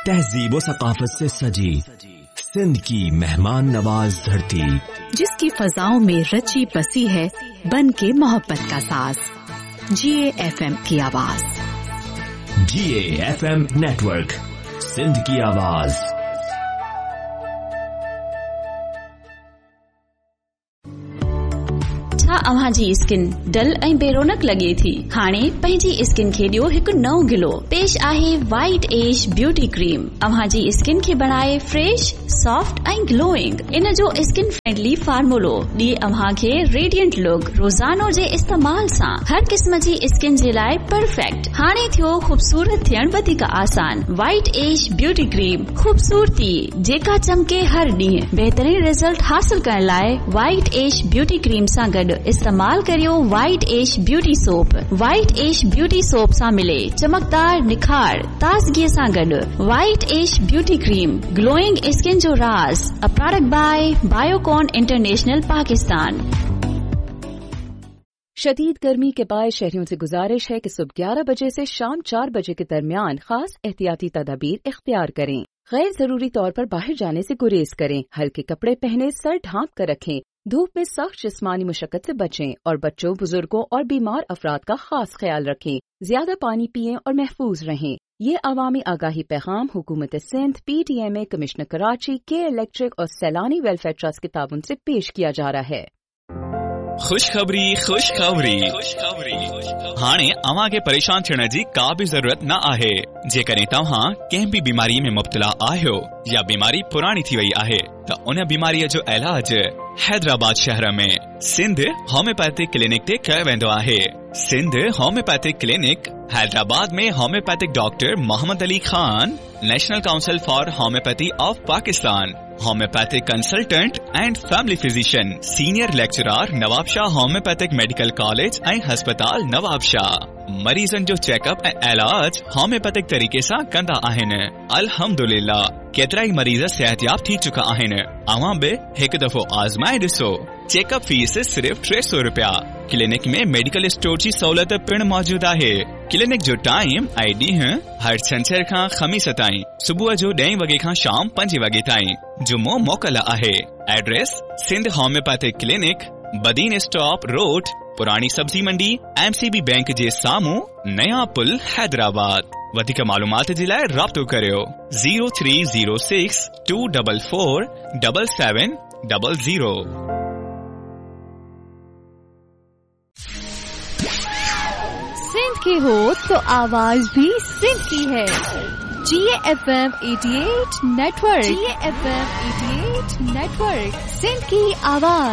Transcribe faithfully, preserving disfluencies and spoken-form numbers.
तहजीब व सकाफत से सजी सिंध की मेहमान नवाज धरती, जिसकी फजाओं में रची बसी है बन के मोहब्बत का साज। जीए एफएम की आवाज। जीए एफएम नेटवर्क, सिंध की आवाज। छा अव्हां जी स्किन डल ऐं बेरोनक लगे थी? हाणे पंहिंजी स्किन खे ॾियो हिकु नओं गिलो। पेश आहे वाइट एज ब्यूटी क्रीम। अव्हां जी स्किन खे बणाए फ्रेश, सॉफ्ट ऐं ग्लोइंग। इन जो स्किन फ्रेंडली फार्मूलो ॾिए अव्हां खे रेडियंट लुक। रोज़ानो जे इस्तेमाल सां हर क़िस्म जी स्किन जे लाइ परफेक्ट। हाणे थियो ख़ूबसूरत थियण वधीक आसान। वाइट एज ब्यूटी क्रीम, ख़ूबसूरती जेका चमके हर ॾींहुं। बहितरीन रिज़ल्ट हासिल करण लाइ वाइट एज ब्यूटी क्रीम सां गॾु इस्तेमाल करियो white as beauty soap. White as beauty soap सां मिले चमकदार निखार, ताज़गीअ सां गॾु। White as beauty cream, glowing skin जो राज। A product bye Biocon international Pakistan. शदीद गर्मी के बाद शहरियों से गुजारिश है कि सुबह ग्यारह बजे से शाम चार बजे के दरमियान खास एहतियाती तदाबीर इख्तियार करें। गैर जरूरी तौर पर बाहर जाने से गुरेज करें। हल्के कपड़े पहने, सर ढांप कर रखें। धूप में सख्त जिस्मानी मुशक्कत से बचें और बच्चों, बुजुर्गों और बीमार अफराद का खास ख्याल रखें। ज्यादा पानी पिएं और महफूज रहें। ये अवामी आगाही पैगाम हुकूमत सिंध, पीटीएमए, कमिश्नर कराची, के इलेक्ट्रिक और सैलानी वेलफेयर ट्रस्ट के ताउन से पेश किया जा रहा है। खुशखबरी खुशखबरी खुशखबरी हाणे अव्हां खे परेशान थियण जी का भी जरूरत न आहे। जेकॾहिं तव्हां कंहिं भी बीमारी में मुब्तला आहियो या बीमारी पुरानी थी वई आहे त उन बीमारीअ जो इलाज हैदराबाद शहर में सिंध होम्योपैथिक क्लिनिक ते कयो वेंदो आहे। सिंध होम्योपैथिक क्लिनिक हैदराबाद में homeopathic doctor Mohammad Ali Khan, national council for homeopathy of Pakistan, homeopathic consultant and family physician, senior lecturer Nawab Shah homeopathic medical college ऐं हस्पताल नवाब शाह। मरीजन जो चेकअप ऐं इलाज होम्योपैथिक तरीके सां कंदा आहिनि। अल्हम्दुलिल्लाह केतिरा ई मरीज सेहतयाब थी चुका आहिनि। अव्हां बि हिकु दफ़ो आज़माए ॾिसो। चेकअप फीस सिर्फ़ टे सौ रुपया। क्लिनिक में मेडिकल स्टोर जी सहूलियत पिण मौजूद आहे। क्लिनिक जो टाइम ऐं ॾींहुं हर छंछर खां ख़मीस ताईं सुबुह जो ॾहें वॻे खां शाम पंजे वॻे ताईं। जुमो मोकल आहे। Address Sindh homeopathic clinic, Badin stop road, पुरानी सब्जी मंडी, एमसीबी बैंक जे साम्हूं, नया पुल, हैदराबाद। वधीक मालूमात जे लाइ राब्तो करियो zero three zero six to double four double seven double zero. Sindh की हो तो आवाज भी सिंध की है। जीए एफएम अठासी नेटवर्क। जीए एफएम अठासी नेटवर्क, सिंध की आवाज।